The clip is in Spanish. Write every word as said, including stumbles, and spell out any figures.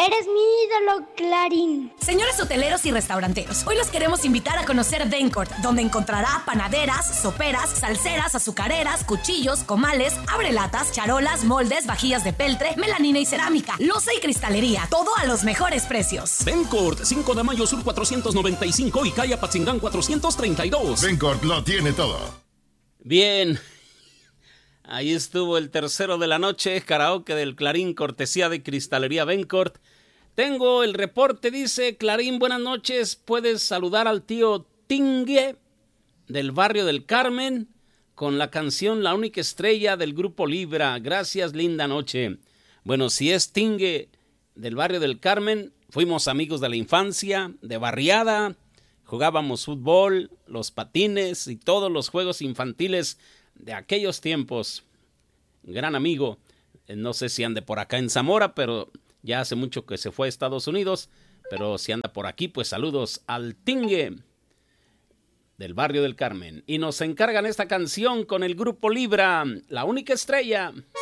Eres mi ídolo, Clarín. Señores hoteleros y restauranteros, hoy los queremos invitar a conocer Dencourt, donde encontrará panaderas, soperas, salseras, azucareras, cuchillos, comales, abrelatas, charolas, moldes, vajillas de peltre, melanina y cerámica, loza y cristalería, todo a los mejores precios. Dencourt, cinco de mayo Sur cuatrocientos noventa y cinco y calle Apatzingán cuatrocientos treinta y dos. Dencourt lo tiene todo. Bien, ahí estuvo el tercero de la noche, karaoke del Clarín, cortesía de Cristalería Dencourt. Tengo el reporte, dice Clarín, buenas noches, puedes saludar al tío Tingue del barrio del Carmen con la canción La Única Estrella del Grupo Libra. Gracias, linda noche. Bueno, si es Tingue del barrio del Carmen, fuimos amigos de la infancia, de barriada, jugábamos fútbol, los patines y todos los juegos infantiles de aquellos tiempos. Gran amigo, no sé si ande por acá en Zamora, pero ya hace mucho que se fue a Estados Unidos, pero si anda por aquí, pues saludos al Tingue del barrio del Carmen. Y nos encargan esta canción con el Grupo Libra, La Única Estrella.